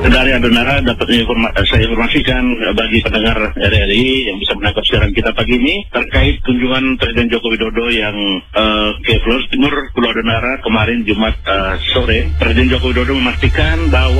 Dari Adonara dapat saya informasikan bagi pendengar RRI yang bisa menangkap siaran kita pagi ini terkait kunjungan Presiden Joko Widodo yang ke Flores Timur, Pulau Adonara kemarin Jumat sore. Presiden Joko Widodo memastikan bahwa